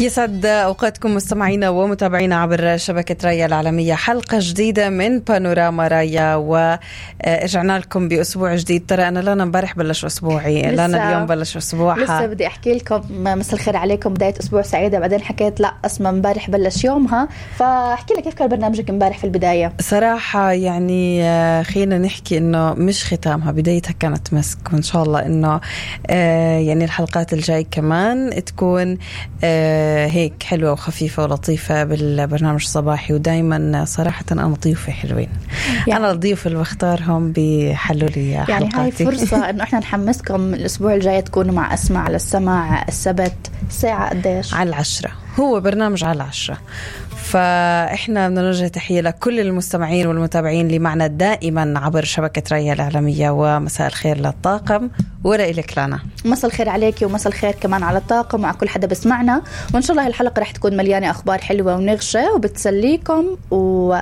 يسعد أوقاتكم مستمعينا ومتابعينا عبر شبكة رايا العالمية. حلقة جديدة من بانوراما رايا، ورجعنا لكم بأسبوع جديد. ترى أنا لانا امبارح بلش أسبوعي، لانا اليوم بلش أسبوعها. لسه بدي أحكي لكم مساء الخير عليكم، بداية أسبوع سعيدة. بعدين حكيت لا أسمع امبارح بلش يومها، فأحكي لك كيف كان برنامجك امبارح في البداية. صراحة يعني خلينا نحكي إنه مش ختامها، بدايتها كانت مسك، وإن شاء الله إنه يعني الحلقات الجاي كمان تكون هيك حلوة وخفيفة ولطيفة بالبرنامج الصباحي. ودايما صراحة أنا ضيوفي حلوين، يعني أنا الضيوف اللي بختارهم بيحلوا لي حلقاتي. يعني هاي فرصة إنه إحنا نحمسكم الأسبوع الجاي تكونوا مع أسمع على السماع السبت الساعة قديش؟ على 10. هو برنامج على 10. فإحنا بنوجه تحية لكل المستمعين والمتابعين اللي معنا دائما عبر شبكة رايا العالمية. ومساء الخير للطاقم ولإلك لانا. مساء الخير عليكي ومساء الخير كمان على الطاقم وعلى كل حدا بسمعنا. وإن شاء الله الحلقة رح تكون مليانة أخبار حلوة ونغشة وبتسليكم